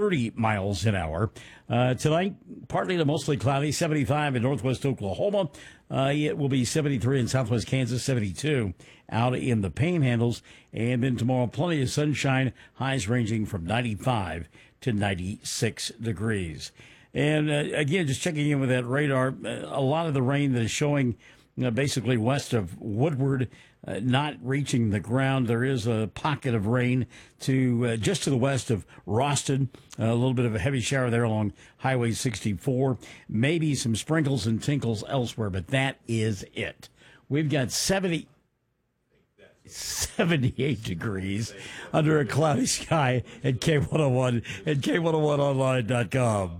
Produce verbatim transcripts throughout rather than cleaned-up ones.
thirty miles an hour. Uh, tonight, partly to mostly cloudy, seventy-five in northwest Oklahoma. Uh, it will be seventy-three in southwest Kansas, seventy-two out in the Panhandles. And then tomorrow, plenty of sunshine, highs ranging from ninety-five to ninety-six degrees. And uh, again, just checking in with that radar, a lot of the rain that is showing uh, basically west of Woodward, uh, not reaching the ground. There is a pocket of rain to uh, just to the west of Roston, uh, a little bit of a heavy shower there along Highway sixty-four. Maybe some sprinkles and tinkles elsewhere, but that is it. We've got seventy, seventy-eight degrees under a cloudy sky at K one oh one and K one oh one online dot com.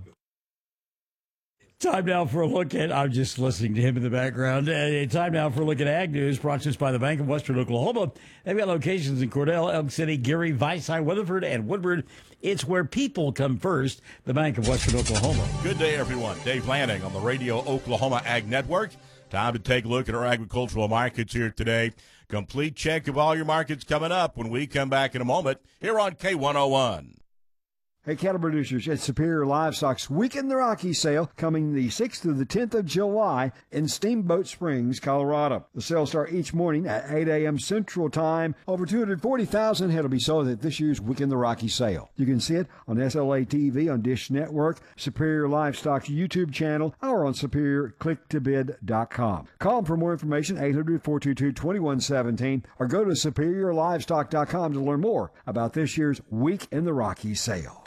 Time now for a look at, I'm just listening to him in the background. Uh, time now for a look at Ag News, brought to us by the Bank of Western Oklahoma. They've got locations in Cordell, Elk City, Gary, Vicey, Weatherford, and Woodward. It's where people come first, the Bank of Western Oklahoma. Good day, everyone. Dave Lanning on the Radio Oklahoma Ag Network. Time to take a look at our agricultural markets here today. Complete check of all your markets coming up when we come back in a moment here on K one oh one. Hey, cattle producers, it's Superior Livestock's Week in the Rockies sale coming the sixth through the tenth of July in Steamboat Springs, Colorado. The sales start each morning at eight a.m. Central Time. Over two hundred forty thousand head will be sold at this year's Week in the Rockies sale. You can see it on S L A T V, on Dish Network, Superior Livestock's YouTube channel, or on superior click to bid dot com. Call them for more information, eight hundred, four two two, two one one seven, or go to superior livestock dot com to learn more about this year's Week in the Rockies sale.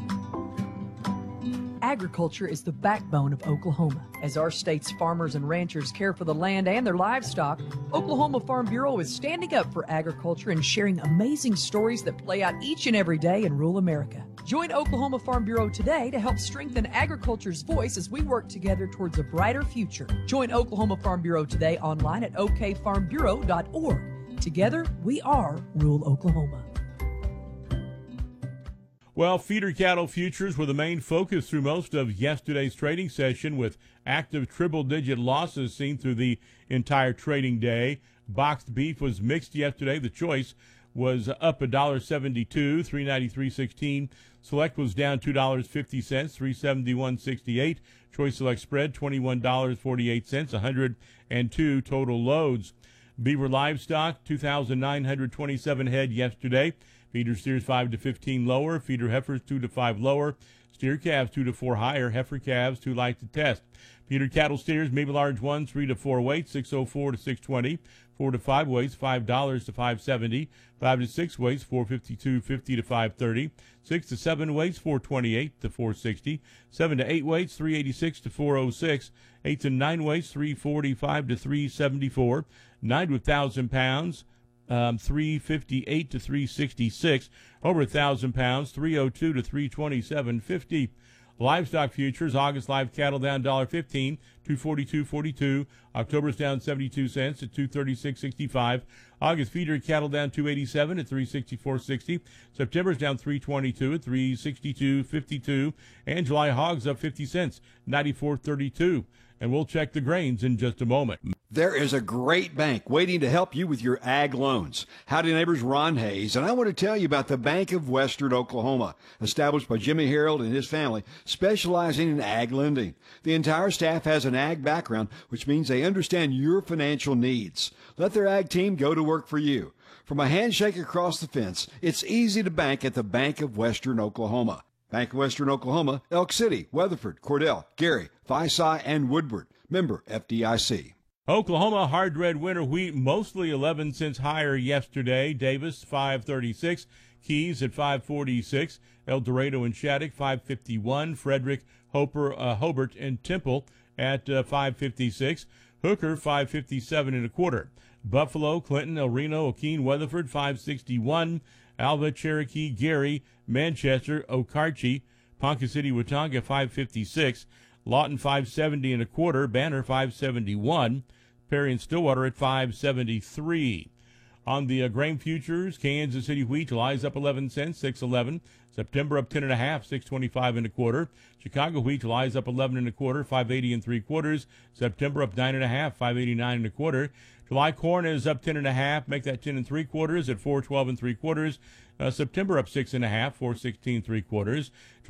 Agriculture is the backbone of Oklahoma. As our state's farmers and ranchers care for the land and their livestock, Oklahoma Farm Bureau is standing up for agriculture and sharing amazing stories that play out each and every day in rural America. Join Oklahoma Farm Bureau today to help strengthen agriculture's voice as we work together towards a brighter future. Join Oklahoma Farm Bureau today online at o k farm bureau dot org. Together, we are rural Oklahoma. Well, feeder cattle futures were the main focus through most of yesterday's trading session, with active triple-digit losses seen through the entire trading day. Boxed beef was mixed yesterday. The choice was up one dollar seventy-two, three ninety-three sixteen. Select was down two dollars and fifty cents, three seventy-one sixty-eight. Choice Select spread twenty-one dollars and forty-eight cents, one hundred two total loads. Beaver livestock, two thousand nine hundred twenty-seven head yesterday. Feeder steers five to fifteen lower. Feeder heifers two to five lower. Steer calves two to four higher. Heifer calves too light to test. Feeder cattle steers, maybe large ones, three to four weights, six oh four to six twenty. Four to five weights, five dollars to five seventy. Five to six weights, four fifty-two fifty to five thirty. Six to seven weights, four twenty-eight to four sixty. Seven to eight weights, three eighty-six to four oh six. Eight to nine weights, three forty-five to three seventy-four. Nine to a thousand pounds. Um, three fifty-eight to three sixty-six, over a thousand pounds, three oh two to three twenty-seven fifty. Livestock futures, August live cattle down one dollar fifteen, two forty-two forty-two. October's down seventy-two cents at two thirty-six sixty-five. August feeder cattle down two eighty-seven at three sixty-four sixty. September's down three twenty-two at three sixty-two fifty-two. And July hogs up fifty cents, ninety-four thirty-two. And we'll check the grains in just a moment. There is a great bank waiting to help you with your ag loans. Howdy neighbors, Ron Hayes, and I want to tell you about the Bank of Western Oklahoma, established by Jimmy Harold and his family, specializing in ag lending. The entire staff has an ag background, which means they understand your financial needs. Let their ag team go to work for you. From a handshake across the fence, it's easy to bank at the Bank of Western Oklahoma. Bank of Western Oklahoma, Elk City, Weatherford, Cordell, Gary, Vicey, and Woodward. Member F D I C. Oklahoma hard red winter wheat mostly eleven cents higher yesterday. Davis five thirty-six, Keys at five forty-six, El Dorado and Shattuck five fifty-one, Frederick, Hopper, uh, Hobart and Temple at uh, five fifty-six, Hooker five fifty-seven and a quarter. Buffalo, Clinton, El Reno, O'Keene, Weatherford five sixty-one, Alva, Cherokee, Gary, Manchester, Okarche, Ponca City, Watauga five fifty-six, Lawton five seventy and a quarter, Banner five seventy-one, Perry and Stillwater at five seventy-three. On the uh, grain futures, Kansas City wheat July's up eleven cents, six eleven. September up ten and a half, six twenty-five and a quarter. Chicago wheat July's up eleven and a quarter, five eighty and three quarters. September up nine and a half, five eighty-nine and a quarter. July corn is up ten and a half, make that ten and three quarters at four twelve and three quarters. Uh, September up six and a half, four sixteen three quarters.